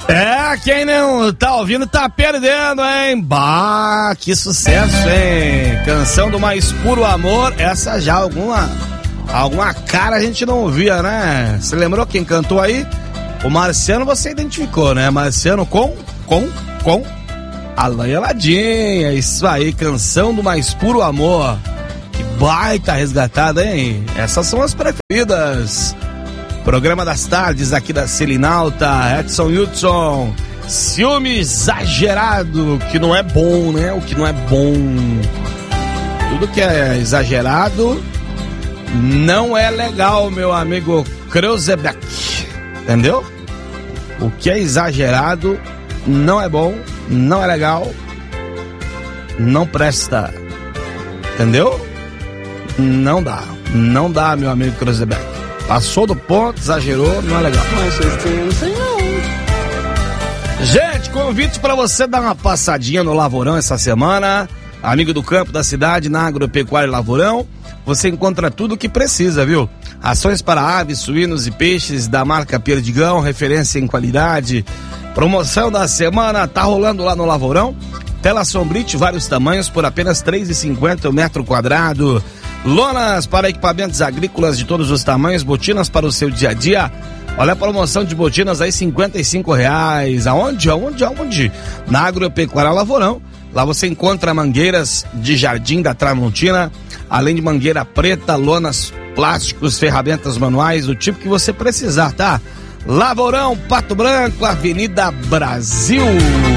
Quem não tá ouvindo tá perdendo, hein? Bah, que sucesso, hein? Canção do Mais Puro Amor. Essa já alguma cara a gente não ouvia, né? Você lembrou quem cantou aí? O Marciano você identificou, né? Marciano com Alain Aladinha. Isso aí, Canção do Mais Puro Amor. Que baita resgatada, hein? Essas são as preferidas. Programa das tardes aqui da Selinalta. Edson Hudson. Ciúme exagerado, que não é bom, né? O que não é bom. Tudo que é exagerado não é legal, meu amigo Kreuzebeck. Entendeu? O que é exagerado não é bom, não é legal, não presta. Entendeu? Não dá, meu amigo Kreuzebeck. Passou do ponto, exagerou, não é legal. Mas vocês têm, não sei não. Gente, convite para você dar uma passadinha no Lavourão essa semana. Amigo do campo, da cidade, na Agropecuária Lavourão. Você encontra tudo o que precisa, viu? Ações para aves, suínos e peixes da marca Perdigão, referência em qualidade. Promoção da semana tá rolando lá no Lavourão. Tela Sombrite, vários tamanhos, por apenas R$ 3,50 o metro quadrado. Lonas para equipamentos agrícolas de todos os tamanhos, botinas para o seu dia a dia. Olha a promoção de botinas aí, R$55. Aonde? Na Agropecuária Lavourão. Lá você encontra mangueiras de Jardim da Tramontina, além de mangueira preta, lonas, plásticos, ferramentas manuais, do tipo que você precisar, tá? Lavourão, Pato Branco, Avenida Brasil.